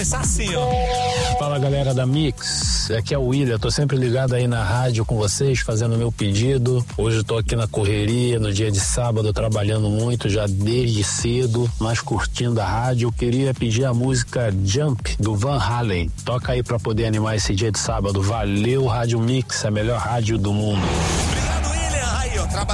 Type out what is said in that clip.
Assim, ó. Fala, galera da Mix, aqui é o William, tô sempre ligado aí na rádio com vocês, fazendo meu pedido. Hoje eu tô aqui na correria, no dia de sábado, trabalhando muito, já desde cedo, mas curtindo a rádio. Eu queria pedir a música Jump, do Van Halen. Toca aí pra poder animar esse dia de sábado. Valeu, Rádio Mix, a melhor rádio do mundo.